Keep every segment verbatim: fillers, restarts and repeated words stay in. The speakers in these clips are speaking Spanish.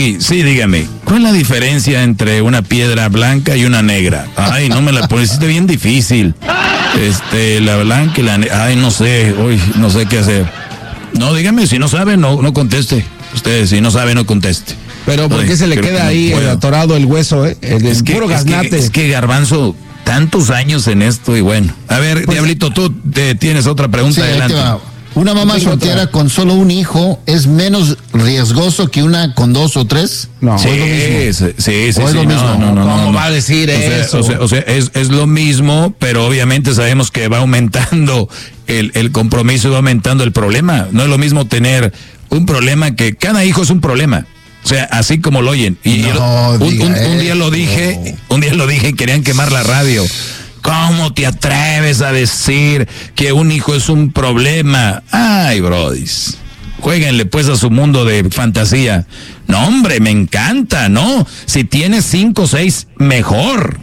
Doggy, sí, dígame, ¿cuál es la diferencia entre una piedra blanca y una negra? Ay, no me la pusiste bien difícil. Este, la blanca y la negra, ay, no sé, uy, no sé qué hacer. No, dígame, si no sabe, no, no conteste. Usted, si no sabe, no conteste. Pero ¿por qué Ay, se le queda ahí no el atorado el hueso, eh? El, es el que, puro es gaznate. que, es que Garbanzo, tantos años en esto y bueno. A ver, pues, Diablito, tú te tienes otra pregunta, sí, adelante. ¿Una mamá soltera con solo un hijo es menos riesgoso que una con dos o tres? No, sí, es lo mismo. sí, sí, sí, ¿O es sí, lo no, mismo? no, no, ¿Cómo no, va a decir o sea, eso? O sea, o sea es, es lo mismo, pero obviamente sabemos que va aumentando el, el compromiso y va aumentando el problema. No es lo mismo tener un problema que cada hijo es un problema. O sea, así como lo oyen. Y no, un, un, un día eso. lo dije, un día lo dije y querían quemar la radio. ¿Cómo te atreves a decir que un hijo es un problema? Ay, brodis, jueguenle pues a su mundo de fantasía. No, hombre, me encanta, ¿no? Si tienes cinco o seis, mejor.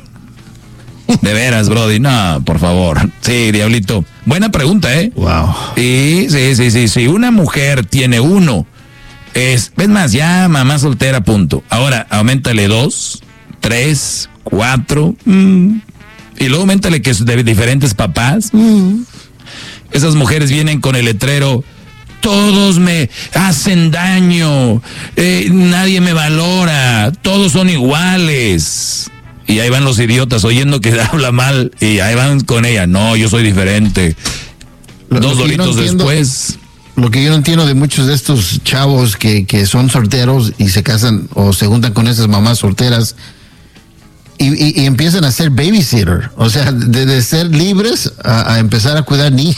De veras, brody, no, por favor. Sí, Diablito, buena pregunta, ¿eh? Wow. Sí, sí, sí, sí, si una mujer tiene uno, es, ves más, ya mamá soltera, punto. Ahora, aumentale dos, tres, cuatro, mmm. Y luego aumentale que es de diferentes papás. Mm. Esas mujeres vienen con el letrero, todos me hacen daño, eh, nadie me valora, todos son iguales. Y ahí van los idiotas oyendo que habla mal y ahí van con ella, no, yo soy diferente. Lo, Dos lo doritos no entiendo, después. Lo que yo no entiendo de muchos de estos chavos que, que son solteros y se casan o se juntan con esas mamás solteras, Y, y, y empiezan a ser babysitter, o sea, de, de ser libres a, a empezar a cuidar niños.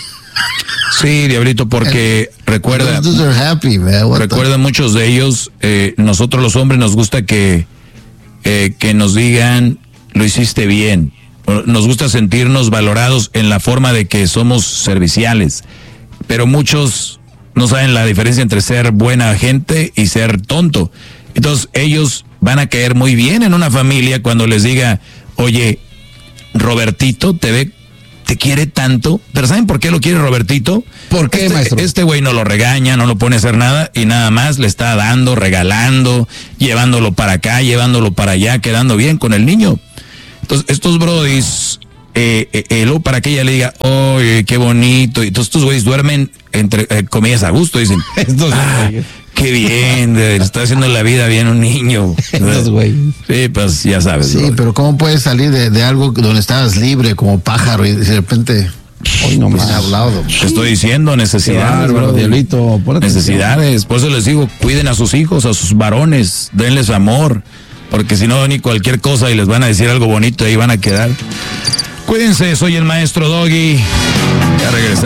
Sí, Diablito, porque recuerda, Those are happy, man. What recuerda the... muchos de ellos, eh, nosotros los hombres nos gusta que, eh, que nos digan, lo hiciste bien. Nos gusta sentirnos valorados en la forma de que somos serviciales, pero muchos no saben la diferencia entre ser buena gente y ser tonto. Entonces ellos van a caer muy bien en una familia cuando les diga, oye, Robertito te ve, te quiere tanto, pero ¿saben por qué lo quiere Robertito? ¿Por qué, este, maestro? Este güey no lo regaña, no lo pone a hacer nada y nada más le está dando, regalando, llevándolo para acá, llevándolo para allá, quedando bien con el niño. Entonces estos brodis, eh, eh, eh, luego para que ella le diga, oye, qué bonito, y entonces estos güeyes duermen entre eh, comillas a gusto, dicen, Estos ah, güeyes. qué bien, le está haciendo la vida bien a un niño. Estos güeyes. Sí, pues ya sabes. Sí, bro. pero ¿cómo puedes salir de, de algo donde estabas libre como pájaro y de repente... Hoy no pues, más. hablado. Te estoy diciendo, necesidades, Bárbaro, bro. Diablito, ponete Necesidades, por eso les digo, cuiden a sus hijos, a sus varones, denles amor, porque si no, ni cualquier cosa y les van a decir algo bonito y ahí van a quedar. Cuídense, soy el maestro Doggy. Ya regresamos.